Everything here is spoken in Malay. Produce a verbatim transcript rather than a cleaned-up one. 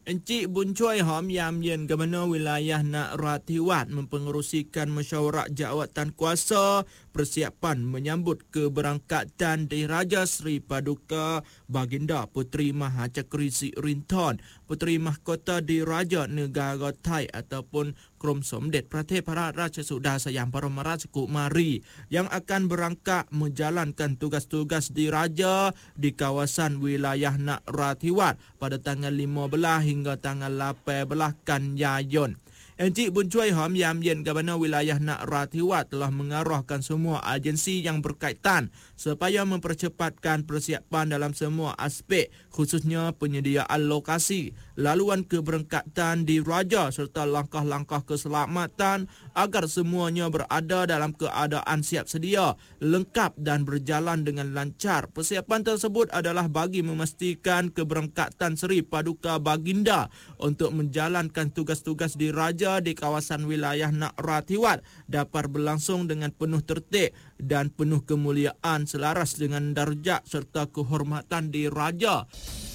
Encik Bun Choi Hom Yam Yen Gubernur Wilayah Narathiwat mempengerusikan mesyuarat jawatan kuasa persiapan menyambut keberangkatan Diraja Seri Paduka Baginda Puteri Mahacakri Sirinthorn, Puteri Mahkota Diraja Negara Thai ataupun Krom Somdet Prathep Raja Suda Sayang Parama Rajakumari yang akan berangkat menjalankan tugas-tugas diraja di kawasan wilayah Narathiwat pada tanggal lima belas hingga tanggal lapan belas kan Yayon. Encik Bun Choi Hom Yam Yen Gubernur Wilayah Narathiwat telah mengarahkan semua agensi yang berkaitan supaya mempercepatkan persiapan dalam semua aspek, khususnya penyediaan lokasi, laluan keberangkatan diraja serta langkah-langkah keselamatan agar semuanya berada dalam keadaan siap sedia, lengkap dan berjalan dengan lancar. Persiapan tersebut adalah bagi memastikan keberangkatan Seri Paduka Baginda untuk menjalankan tugas-tugas diraja di kawasan wilayah Narathiwat dapat berlangsung dengan penuh tertib dan penuh kemuliaan selaras dengan darjat serta kehormatan diraja.